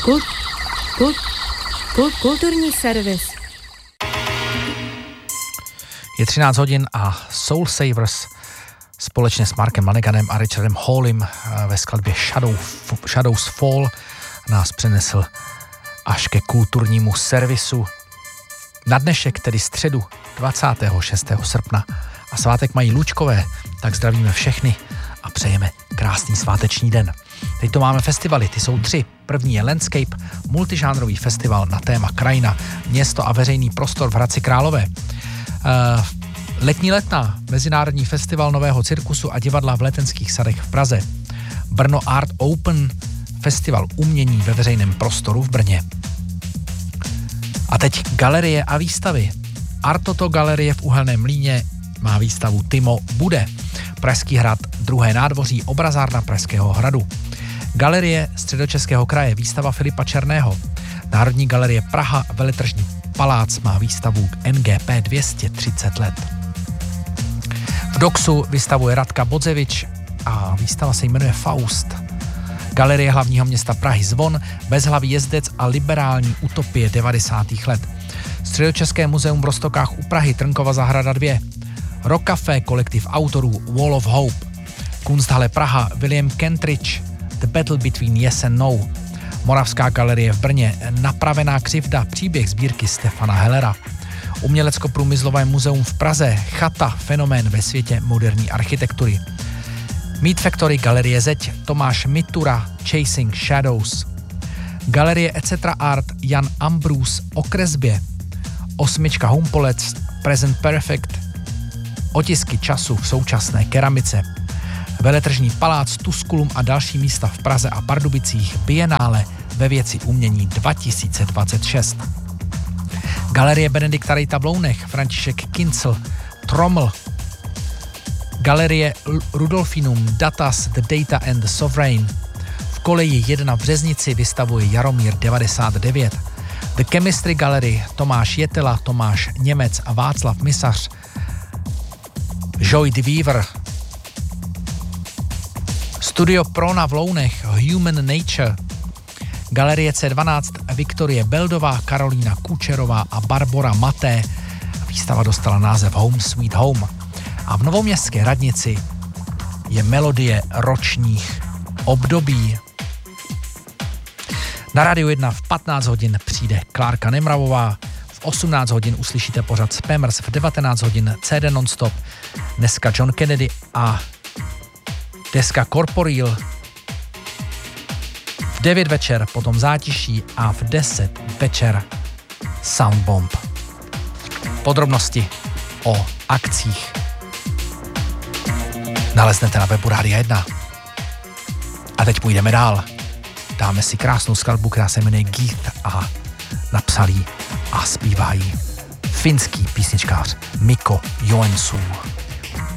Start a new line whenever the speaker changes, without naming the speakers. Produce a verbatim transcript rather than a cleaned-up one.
Kult, kult, kult, kulturní servis.
Je třináct hodin a Soul Savers společně s Markem Laneganem a Richardem Hallem ve skladbě Shadow, Shadows Fall nás přenesl až ke kulturnímu servisu. Na dnešek, tedy středu dvacátého šestého srpna a svátek mají Lučkové, tak zdravíme všechny a přejeme krásný sváteční den. Teď to máme festivaly, ty jsou tři. První je Landscape, multižánrový festival na téma krajina, město a veřejný prostor v Hradci Králové. Uh, letní letná, mezinárodní festival nového cirkusu a divadla v Letenských sadech v Praze. Brno Art Open, festival umění ve veřejném prostoru v Brně. A teď galerie a výstavy. Artoto galerie v Uhelném Mlýně má výstavu Timo bude. Pražský hrad, druhé nádvoří, obrazárna Pražského hradu. Galerie Středočeského kraje, výstava Filipa Černého. Národní galerie Praha, veletržní palác má výstavu N G P dvě stě třicet let. V Doxu vystavuje Radka Bodzevič a výstava se jmenuje Faust. Galerie hlavního města Prahy Zvon, Bezhlavý jezdec a liberální utopie devadesátých let. Středočeské muzeum v Roztokách u Prahy, Trnkova zahrada dva. Rock Café, kolektiv autorů Wall of Hope. Kunsthalle Praha, William Kentridge, The Battle Between Yes and No. Moravská galerie v Brně, Napravená křivda, příběh sbírky Stefana Hellera. Umělecko-průmyslové muzeum v Praze, Chata, fenomén ve světě moderní architektury. Meat Factory, galerie Zeď, Tomáš Mitura, Chasing Shadows. Galerie et cetera Art, Jan Ambrus o kresbě. Osmička Humpolec, Present Perfect, otisky času v současné keramice. Veletržní palác, Tusculum a další místa v Praze a Pardubicích, Bienále ve věci umění dva tisíce dvacet šest. Galerie Benedikta Rejta v Lounech, František Kincl, Trommel. Galerie Rudolfinum, Datas, The Data and the Sovereign. V koleji jedna v Březnici vystavuje Jaromír devadesát devět. The Chemistry Gallery, Tomáš Jetela, Tomáš Němec a Václav Misař. Joy de Weaver. Studio Prona v Lounech, Human Nature. Galerie C dvanáct, Viktorie Beldová, Karolína Kučerová a Barbora Maté. Výstava dostala název Home Sweet Home. A v Novoměstské radnici je melodie ročních období. Na Rádiu jedna v patnáct hodin přijde Klárka Nemravová, v osmnáct hodin uslyšíte pořad Spammers, v devatenáct hodin C D Nonstop, dneska John Kennedy a deska Corporeal. V devět večer potom Zátiší a v deset večer Soundbomb. Podrobnosti o akcích naleznete na webu Rádia jedna. A teď půjdeme dál. Dáme si krásnou skladbu, která se jmenuje Geeth a napsal jí a zpívá jí finský písničkář Mikko Joensuu.